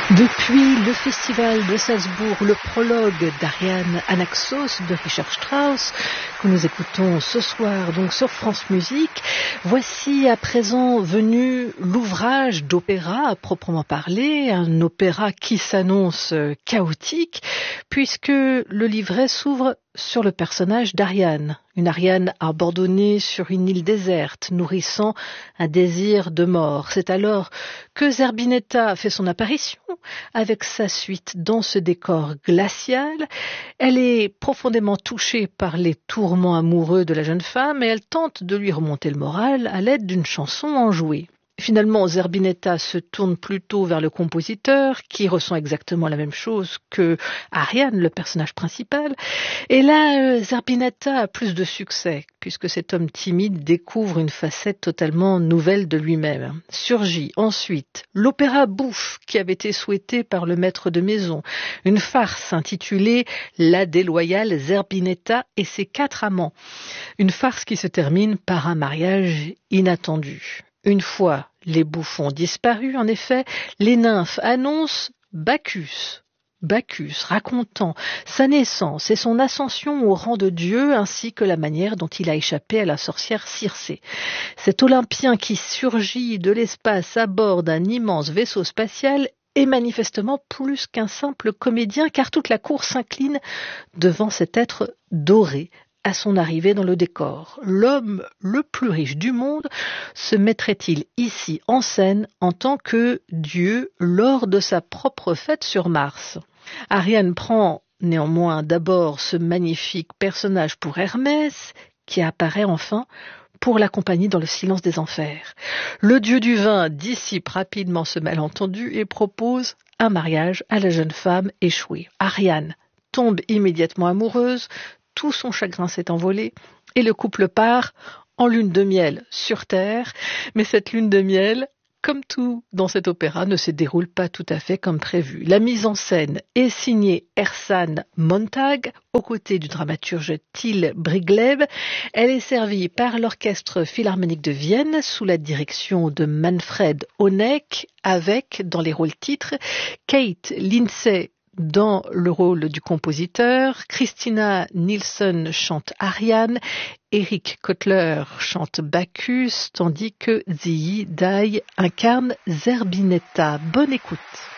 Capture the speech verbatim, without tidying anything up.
Depuis le festival de Salzbourg, le prologue d'Ariane Anaxos de Richard Strauss, que nous écoutons ce soir donc sur France Musique, voici à présent venu l'ouvrage d'opéra à proprement parler, un opéra qui s'annonce chaotique, puisque le livret s'ouvre sur le personnage d'Ariane, une Ariane abandonnée sur une île déserte, nourrissant un désir de mort. C'est alors que Zerbinetta fait son apparition, avec sa suite dans ce décor glacial. Elle est profondément touchée par les tourments amoureux de la jeune femme et elle tente de lui remonter le moral à l'aide d'une chanson enjouée. Finalement, Zerbinetta se tourne plutôt vers le compositeur, qui ressent exactement la même chose que Ariane, le personnage principal. Et là, Zerbinetta a plus de succès, puisque cet homme timide découvre une facette totalement nouvelle de lui-même. Surgit ensuite l'opéra bouffe qui avait été souhaité par le maître de maison, une farce intitulée La déloyale Zerbinetta et ses quatre amants. Une farce qui se termine par un mariage inattendu. Une fois les bouffons disparus, en effet, les nymphes annoncent Bacchus. Bacchus racontant sa naissance et son ascension au rang de Dieu ainsi que la manière dont il a échappé à la sorcière Circé. Cet Olympien qui surgit de l'espace à bord d'un immense vaisseau spatial est manifestement plus qu'un simple comédien car toute la cour s'incline devant cet être doré. À son arrivée dans le décor, l'homme le plus riche du monde se mettrait-il ici en scène en tant que Dieu lors de sa propre fête sur Mars? Ariane prend néanmoins d'abord ce magnifique personnage pour Hermès, qui apparaît enfin pour l'accompagner dans le silence des enfers. Le dieu du vin dissipe rapidement ce malentendu et propose un mariage à la jeune femme échouée. Ariane tombe immédiatement amoureuse, tout son chagrin s'est envolé et le couple part en lune de miel sur Terre. Mais cette lune de miel, comme tout dans cet opéra, ne se déroule pas tout à fait comme prévu. La mise en scène est signée Ersan Montag, aux côtés du dramaturge Till Bryglev. Elle est servie par l'Orchestre Philharmonique de Vienne sous la direction de Manfred Honeck, avec, dans les rôles titres, Kate Lindsay dans le rôle du compositeur, Christina Nilsson chante Ariane, Eric Kotler chante Bacchus, tandis que Ziyi Dai incarne Zerbinetta. Bonne écoute.